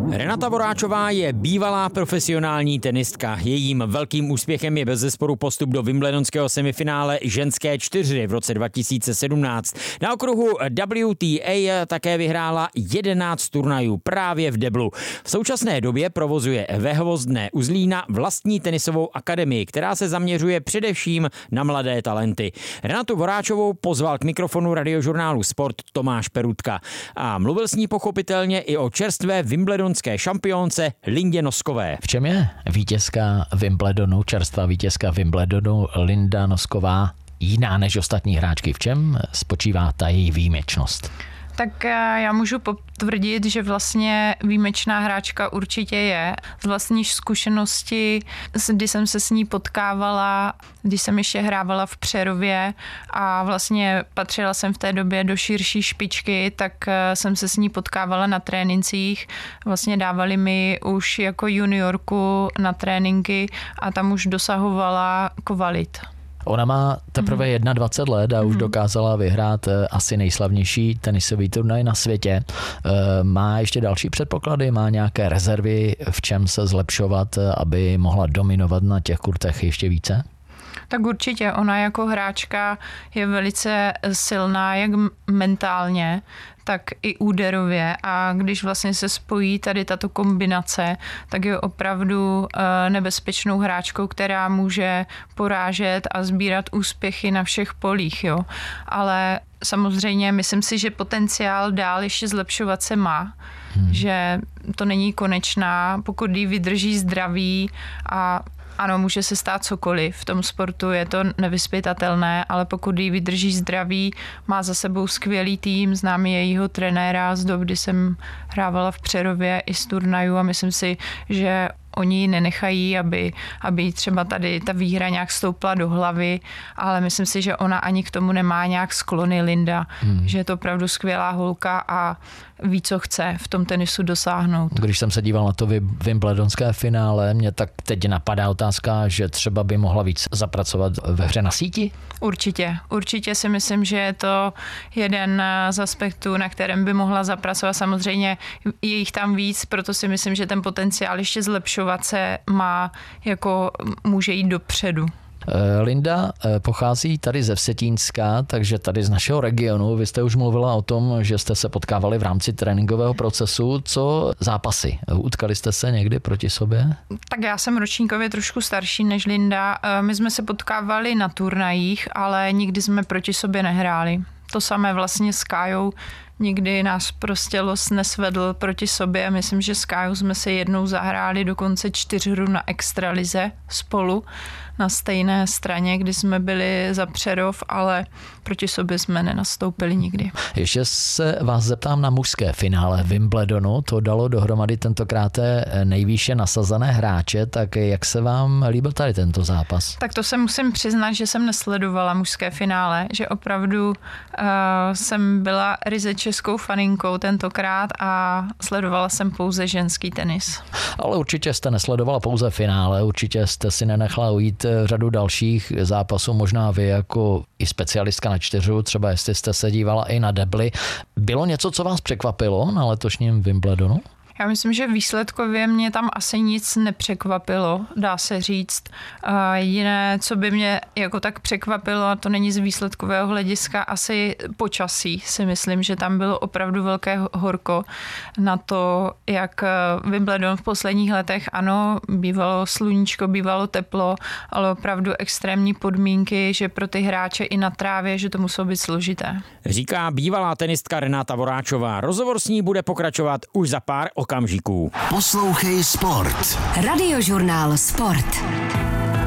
Renata Voráčová je bývalá profesionální tenistka. Jejím velkým úspěchem je bezesporu postup do wimbledonského semifinále ženské čtyřhry v roce 2017. Na okruhu WTA také vyhrála 11 turnajů právě v deblu. V současné době provozuje ve Hvozdné u Zlína vlastní tenisovou akademii, která se zaměřuje především na mladé talenty. Renatu Voráčovou pozval k mikrofonu Radiožurnálu Sport Tomáš Perutka a mluvil s ní pochopitelně i o čerstvé wimbledonské šampionce Lindě Noskové. V čem je vítězka Wimbledonu, čerstvá vítězka Wimbledonu Linda Nosková jiná než ostatní hráčky? V čem spočívá ta její výjimečnost? Tak já můžu potvrdit, že vlastně výjimečná hráčka určitě je. Z vlastní zkušenosti, kdy jsem se s ní potkávala, když jsem ještě hrávala v Přerově a vlastně patřila jsem v té době do širší špičky, tak jsem se s ní potkávala na trénincích. Vlastně dávali mi už jako juniorku na tréninky a tam už dosahovala kvalit. Ona má teprve 21 let a už dokázala vyhrát asi nejslavnější tenisový turnaj na světě. Má ještě další předpoklady, má nějaké rezervy, v čem se zlepšovat, aby mohla dominovat na těch kurtech ještě více? Tak určitě, ona jako hráčka je velice silná, jak mentálně, tak i úderově, a když vlastně se spojí tady tato kombinace, tak je opravdu nebezpečnou hráčkou, která může porážet a sbírat úspěchy na všech polích, jo. Ale samozřejmě myslím si, že potenciál dál ještě zlepšovat se má, že to není konečná, pokud jí vydrží zdraví a ano, může se stát cokoliv. V tom sportu je to nevyzpytatelné, ale pokud jí vydrží zdraví, má za sebou skvělý tým, znám jejího trenéra z dob, kdy jsem hrávala v Přerově i z turnajů a myslím si, že oni ji nenechají, aby třeba tady ta výhra nějak stoupla do hlavy, ale myslím si, že ona ani k tomu nemá nějak sklony, Linda, že je to opravdu skvělá holka a ví, co chce v tom tenisu dosáhnout. Když jsem se díval na to wimbledonské finále, mě tak teď napadá otázka, že třeba by mohla víc zapracovat ve hře na síti? Určitě si myslím, že je to jeden z aspektů, na kterém by mohla zapracovat. Samozřejmě je jich tam víc, proto si myslím, že ten potenciál ještě zlepšovat se má, jako může jít dopředu. Linda pochází tady ze Vsetínska, takže tady z našeho regionu. Vy jste už mluvila o tom, že jste se potkávali v rámci tréninkového procesu. Co zápasy? Utkali jste se někdy proti sobě? Tak já jsem ročníkově trošku starší než Linda. My jsme se potkávali na turnajích, ale nikdy jsme proti sobě nehráli. To samé vlastně s Kájou. Nikdy nás prostě los nesvedl proti sobě. Myslím, že s Kájou jsme se jednou zahráli dokonce 4 hru na extralize spolu na stejné straně, kdy jsme byli za Přerov, ale proti sobě jsme nenastoupili nikdy. Ještě se vás zeptám na mužské finále Wimbledonu. To dalo dohromady tentokrát nejvýše nasazené hráče, tak jak se vám líbil tady tento zápas? Tak to se musím přiznat, že jsem nesledovala mužské finále, že opravdu jsem byla ryze českou faninkou tentokrát a sledovala jsem pouze ženský tenis. Ale určitě jste nesledovala pouze finále, určitě jste si nenechala ujít řadu dalších zápasů, možná vy jako i specialistka na čtyřu, třeba jestli jste se dívala i na debly. Bylo něco, co vás překvapilo na letošním Wimbledonu? Já myslím, že výsledkově mě tam asi nic nepřekvapilo, dá se říct. Jiné, co by mě jako tak překvapilo, a to není z výsledkového hlediska, asi počasí. Si myslím, že tam bylo opravdu velké horko na to, jak Wimbledon v posledních letech, ano, bývalo sluníčko, bývalo teplo, ale opravdu extrémní podmínky, že pro ty hráče i na trávě, že to muselo být složité. Říká bývalá tenistka Renata Voráčová. Rozhovor s ní bude pokračovat už za pár okamžiků. Poslouchej Sport. Radiožurnál Sport.